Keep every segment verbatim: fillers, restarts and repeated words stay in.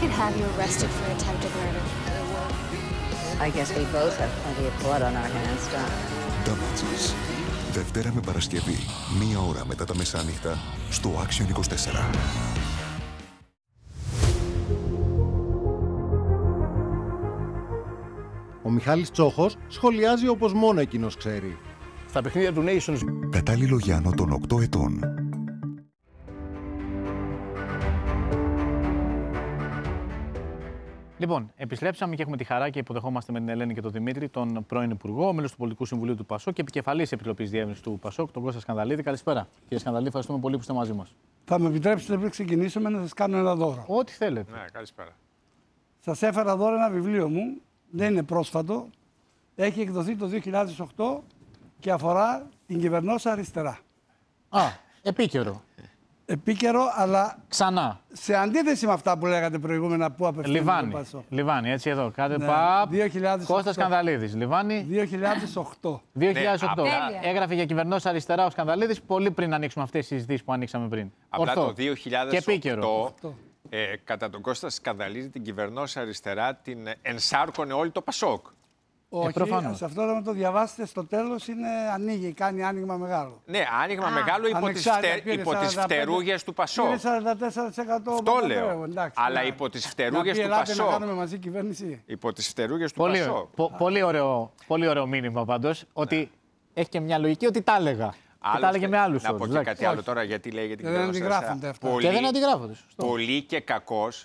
could have you arrested for attempted murder. I guess we both have plenty of blood on our hands, don't we? Damages. Δευτέρα με Παρασκευή, μία ώρα μετά τα μεσάνυχτα, στο Action είκοσι τέσσερα. Ο Μιχάλης Τσόχος σχολιάζει όπως μόνο εκείνος ξέρει. Στα παιχνίδια του Nations. Κατάλληλο για άνω των οκτώ ετών. Λοιπόν, επιστρέψαμε και έχουμε τη χαρά και υποδεχόμαστε με την Ελένη και τον Δημήτρη, τον πρώην Υπουργό, μέλος του Πολιτικού Συμβουλίου του ΠΑΣΟΚ και επικεφαλής Επιτροπής Διεύρυνσης του ΠΑΣΟΚ, τον Κώστα Σκανδαλίδη. Καλησπέρα. Κύριε Σκανδαλίδη, ευχαριστούμε πολύ που είστε μαζί μας. Θα με επιτρέψετε πριν ξεκινήσουμε να σας κάνω ένα δώρο. Ό,τι θέλετε. Ναι, καλησπέρα. Σας έφερα δώρο ένα βιβλίο μου, δεν είναι πρόσφατο. Έχει εκδοθεί το δύο χιλιάδες οκτώ και αφορά την κυβερνόσα αριστερά. Α, επίκαιρο. Επίκαιρο, αλλά ξανά. Σε αντίθεση με αυτά που λέγατε προηγούμενα που απευθύνεται. Λιβάνι. Λιβάνι, έτσι εδώ. Κάτε ναι. παπ. δύο χιλιάδες οκτώ. Κώστας Σκανδαλίδης. Λιβάνι. δύο χιλιάδες οκτώ. δύο χιλιάδες οκτώ. Ναι, έγραφε για κυβερνόσα αριστερά ο Σκανδαλίδης πολύ πριν ανοίξουμε αυτές τις συζητήσεις που ανοίξαμε πριν. Απλά Ορθό. το δύο χιλιάδες οκτώ, ε, κατά τον Κώστα Σκανδαλίδη, την κυβερνόσα αριστερά την ενσάρκωνε όλη το ΠΑΣΟΚ. Όχι, ε, σε αυτό να το διαβάσετε στο τέλος είναι ανοίγει, κάνει άνοιγμα μεγάλο. Ναι, άνοιγμα Α, μεγάλο υπό τις, φτε, υπό τις φτερούγες του ΠΑΣΟΚ. Είναι σαράντα τέσσερα τοις εκατό αυτό λέω. Εντάξει, αλλά ναι. υπό τις φτερούγες του ΠΑΣΟΚ. Να κάνουμε μαζί κυβέρνηση. Υπό τις φτερούγες του πολύ, ΠΑΣΟΚ. Πο, πολύ, ωραίο, πολύ ωραίο μήνυμα πάντως, ότι ναι. έχει και μια λογική ότι τα έλεγα. Και τα έλεγε με άλλους όρους. Να πω και κάτι άλλο τώρα, γιατί λέει για την κυβερνόσα. Και δεν αντιγράφονται. Πολύ και κακώς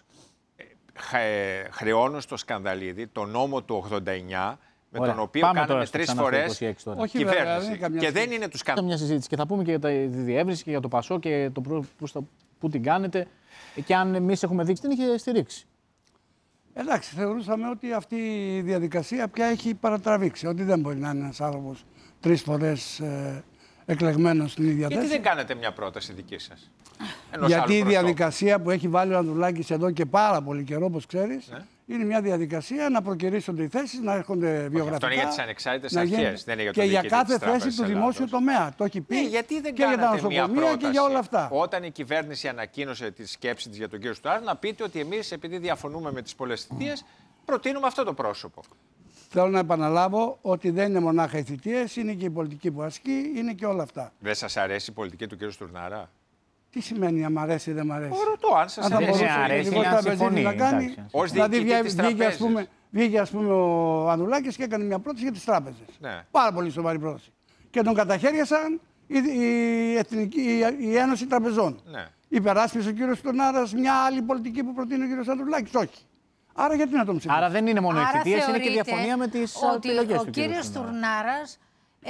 χρεώνουν στο Σκανδαλίδη το νόμο του ογδόντα εννιά. Με Ωραία. τον οποίο Πάμε κάναμε τρεις φορές κυβέρνηση. Βέβαια, και δεν είναι τους κάνουμε. Μια συζήτηση και θα πούμε και για τη διεύρυνση και για το ΠΑΣΟΚ και το πού, πού την κάνετε και αν εμείς έχουμε δείξει την είχε στηρίξει. Εντάξει, θεωρούσαμε ότι αυτή η διαδικασία πια έχει παρατραβήξει. Ότι δεν μπορεί να είναι ένας άνθρωπος τρεις φορές ε, εκλεγμένος στην ίδια θέση. Γιατί δεν κάνετε μια πρόταση δική σας? Γιατί η διαδικασία που έχει βάλει ο Ανδρουλάκης εδώ και πάρα πολύ καιρό, όπως ξέρεις, ναι. είναι μια διαδικασία να προκυρήσονται οι θέσεις, να έρχονται βιογραφικά. Αυτό είναι για τις ανεξάρτητες αρχές, δεν είναι για το και για κάθε θέση του δημόσιου τομέα. Το έχει πει ναι, γιατί δεν και για τα νοσοκομεία και για όλα αυτά. Όταν η κυβέρνηση ανακοίνωσε τη σκέψη της για τον κύριο Στουρνάρα, να πείτε ότι εμείς, επειδή διαφωνούμε με τις πολλές θητείες, προτείνουμε αυτό το πρόσωπο. Θέλω να επαναλάβω ότι δεν είναι μονάχα οι θητείες, είναι και η πολιτική που ασκεί, είναι και όλα αυτά. Δεν σας αρέσει η πολιτική του κύριου Στουρνάρα? Τι σημαίνει αν μ' αρέσει ή δεν μ' αρέσει? Ρωτώ, αν σας αρέσει. Αν αρέσει, αν συμφωνεί. Να κάνει. Ως δηλαδή βγήκε, ας πούμε, βγήκε ας πούμε ο Ανδρουλάκης και έκανε μια πρόταση για τις τράπεζες. Ναι. Πάρα πολύ σοβαρή πρόταση. Και τον καταχέριασαν η, η, Εθνική, η, η Ένωση Τραπεζών. Ναι. Υπεράσπισε ο κύριος Στουρνάρας μια άλλη πολιτική που προτείνει ο κύριος Ανδρουλάκης? Όχι. Άρα γιατί να τον ψηφίσει? Άρα δεν είναι μόνο οι θητείες, είναι και διαφωνία με τις επιλογές του. Ο κύριος Στουρνάρας ε,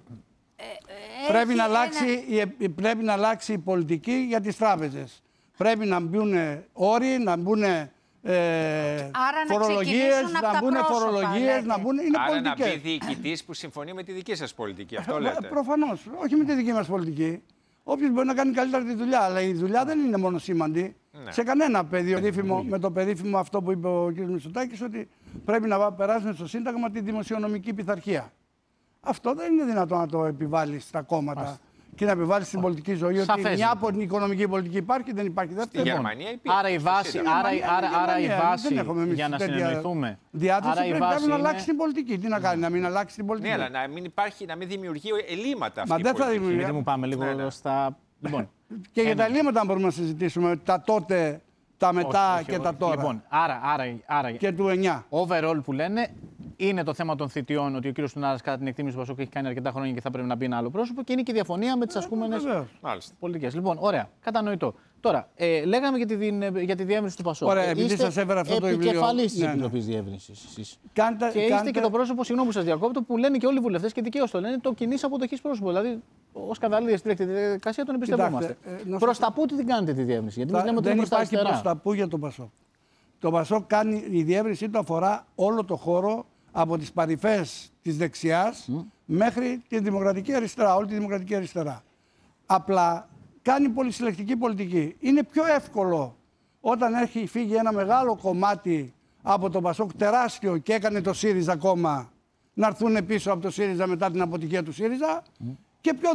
ε, πρέπει, να αλλάξει, ένα... πρέπει να αλλάξει η πολιτική για τις τράπεζες. Πρέπει να μπουν όροι, να μπουν ε, φορολογίες, να, να μπουν φορολογίες, να μπουν. Είναι άρα πολιτικές. να μπει διοικητής που συμφωνεί με τη δική σας πολιτική. Αυτό λέτε. Προφανώς. Όχι με τη δική μας πολιτική. Όποιος μπορεί να κάνει καλύτερα τη δουλειά. Αλλά η δουλειά δεν είναι μόνο σήμαντη. Ναι. Σε κανένα πεδίο. Περίφημο, με το περίφημο αυτό που είπε ο κ. Μητσοτάκης, ότι πρέπει να περάσουμε στο Σύνταγμα τη δημοσιονομική πειθαρχία. Αυτό δεν είναι δυνατόν να το επιβάλλει στα κόμματα. Άς. Και να επιβάλλει στην πολιτική ζωή ότι μια από την οικονομική πολιτική υπάρχει, δεν υπάρχει δεύτερη. Στη Γερμανία υπήρχε. Άρα η βάση, άρα, άρα, άρα η βάση για να συνεννοηθούμε. Διάθεση πρέπει να είναι... αλλάξει την πολιτική. Τι να κάνει, να μην αλλάξει την πολιτική? Ναι, αλλά να μην, υπάρχει, να μην δημιουργεί ελλείμματα αυτή. Μα δεν θα δημιουργεί. Δεν μου πάμε λίγο ναι, ναι. στα. Λοιπόν. Και για τα ελλείμματα μπορούμε να συζητήσουμε. Τα τότε, τα μετά όχι, όχι, και όχι. τα τώρα. Λοιπόν, άρα, άρα, άρα. Και του εννιά. Overall που λένε. Είναι το θέμα των θητιών, ότι ο κύριος Στουρνάρας κατά την εκτίμηση του ΠΑΣΟΚ έχει κάνει αρκετά χρόνια και θα πρέπει να μπει ένα άλλο πρόσωπο, και είναι και η διαφωνία με τις ασκούμενες πολιτικές. Λοιπόν, ωραία, κατανοητό. Τώρα, ε, λέγαμε για τη, για τη διεύρυνση του ΠΑΣΟΚ. Ωραία, επειδή σας έφερα αυτό το βιβλίο. Επικεφαλής της ναι, Επιτροπής ναι. Διεύρυνσης εσείς. Κάντε, και είστε κάντε... και το πρόσωπο, συγγνώμη που σας διακόπτω, που λένε και όλοι οι βουλευτές και δικαίως το λένε, το κοινής αποδοχής πρόσωπο. Δηλαδή, ο Σκανδαλίδης στη διαδικασία τον εμπιστευόμαστε. Ε, προς τα πού την κάνετε τη διεύρυνση? Γιατί λέμε ότι δεν υπάρχει προς τα πού για τον ΠΑΣΟΚ. Το ΠΑΣΟΚ κάνει, η διεύρυνσή του αφορά όλο το χώρο από τις παρυφές της δεξιάς mm. μέχρι τη δημοκρατική αριστερά, όλη τη δημοκρατική αριστερά. Απλά κάνει πολυσυλλεκτική πολιτική. Είναι πιο εύκολο όταν έχει φύγει ένα μεγάλο κομμάτι από το ΠΑΣΟΚ τεράστιο και έκανε το ΣΥΡΙΖΑ κόμμα να έρθουν πίσω από το ΣΥΡΙΖΑ μετά την αποτυχία του ΣΥΡΙΖΑ mm. και πιο